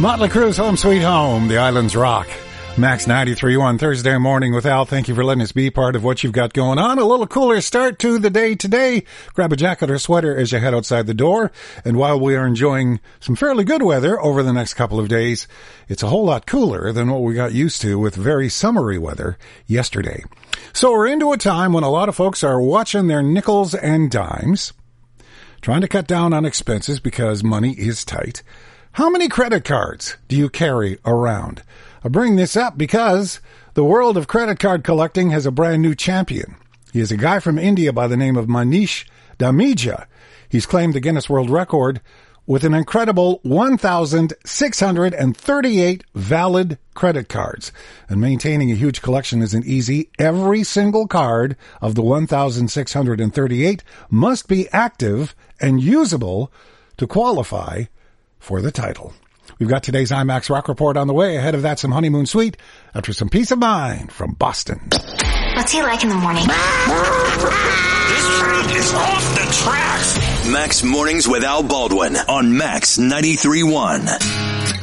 Motley Crue's Home Sweet Home, The Islands Rock. Max 93.1 Thursday morning with Al. Thank you for letting us be part of what you've got going on. A little cooler start to the day today. Grab a jacket or sweater as you head outside the door. And while we are enjoying some fairly good weather over the next couple of days, it's a whole lot cooler than what we got used to with very summery weather yesterday. So we're into a time when a lot of folks are watching their nickels and dimes, trying to cut down on expenses because money is tight. How many credit cards do you carry around? I bring this up because the world of credit card collecting has a brand new champion. He is a guy from India by the name of Manish Damija. He's claimed the Guinness World Record with an incredible 1,638 valid credit cards. And maintaining a huge collection isn't easy. Every single card of the 1,638 must be active and usable to qualify for the title. We've got today's IMAX Rock Report on the way. Ahead of that, some honeymoon suite after some peace of mind from Boston. What's he like in the morning? This train is off the tracks. Max Mornings with Al Baldwin on Max 93.1.